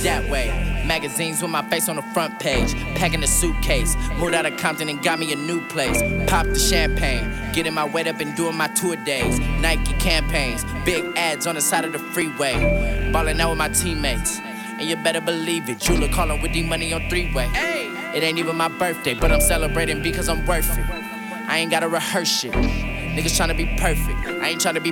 that way. Magazines with my face on the front page. Packing a suitcase. Moved out of Compton and got me a new place. Pop the champagne. Getting my weight up and doing my tour days. Nike campaigns. Big ads on the side of the freeway. Ballin' out with my teammates. And you better believe it. Jula callin' with D-Money on three-way. It ain't even my birthday, but I'm celebrating because I'm worth it. I ain't gotta rehearse shit. Niggas tryna be perfect. I ain't tryna be